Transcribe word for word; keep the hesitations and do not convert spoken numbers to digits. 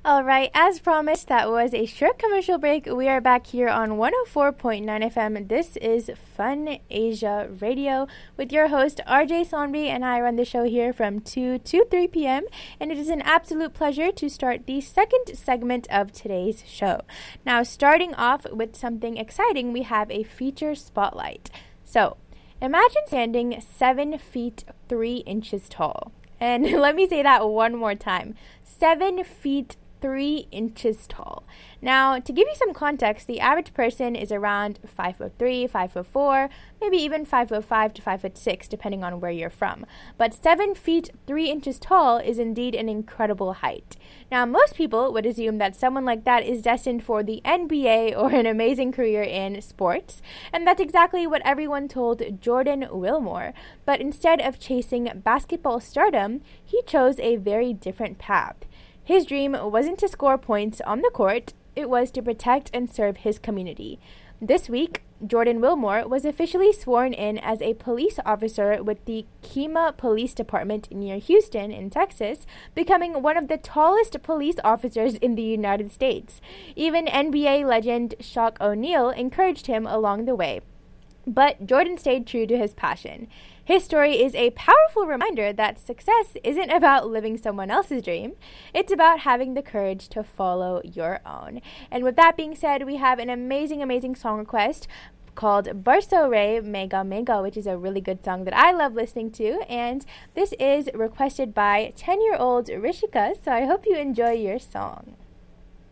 All right, as promised, that was a short commercial break. We are back here on one oh four point nine F M. This is Fun Asia Radio with your host, R J Sonby, and I run the show here from two to three p.m. And it is an absolute pleasure to start the second segment of today's show. Now, starting off with something exciting, we have a feature spotlight. So, imagine standing seven feet three inches tall. And let me say that one more time. Seven feet three inches tall. Now, to give you some context, the average person is around five foot three, five foot four, maybe even five foot five to five foot six, depending on where you're from. But seven feet three inches tall is indeed an incredible height. Now, most people would assume that someone like that is destined for the N B A or an amazing career in sports, and that's exactly what everyone told Jordan Wilmore. But instead of chasing basketball stardom, he chose a very different path. His dream wasn't to score points on the court, it was to protect and serve his community. This week, Jordan Wilmore was officially sworn in as a police officer with the Kemah Police Department near Houston in Texas, becoming one of the tallest police officers in the United States. Even N B A legend Shaq O'Neal encouraged him along the way. But Jordan stayed true to his passion. His story is a powerful reminder that success isn't about living someone else's dream. It's about having the courage to follow your own. And with that being said, we have an amazing, amazing song request called Barso Ray Mega Mega, which is a really good song that I love listening to. And this is requested by ten-year-old Rishika, so I hope you enjoy your song.